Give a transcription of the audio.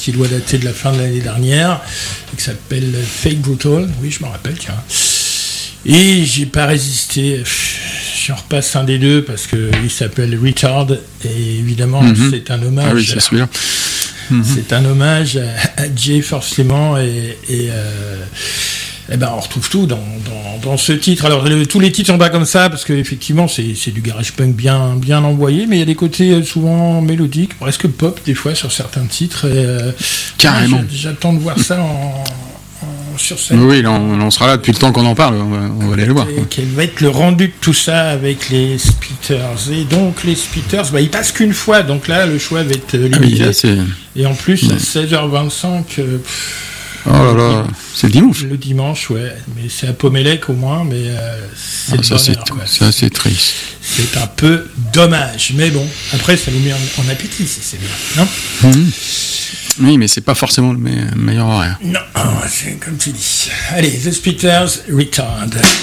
qui doit dater de la fin de l'année dernière, qui s'appelle Fake Brutal. Oui, je me rappelle, tiens. Et j'ai pas résisté. J'en repasse un des deux parce qu'il s'appelle Retard. Et évidemment, c'est un hommage. Ah oui, c'est celui-là. C'est un hommage à Jay, forcément. Et ben on retrouve tout dans ce titre. Alors tous les titres sont pas comme ça parce qu'effectivement c'est du garage punk bien envoyé, mais il y a des côtés souvent mélodiques, presque pop des fois sur certains titres. Carrément. J'attends de voir ça sur scène. Oui, on sera là depuis le temps qu'on en parle. On va aller le voir. Et quel va être le rendu de tout ça avec les Spitters? Et donc les Spitters, ils passent qu'une fois, donc là le choix va être limité. Ah oui, là, et en plus à 16h25. Oh là là, c'est le dimanche. Le dimanche, ouais, mais c'est à Pomélec au moins, mais c'est ça c'est triste. C'est un peu dommage, mais bon, après ça nous met en appétit si c'est bien, non? Oui, mais c'est pas forcément le meilleur horaire. Non, c'est comme tu dis. Allez, The Spitters, Retard.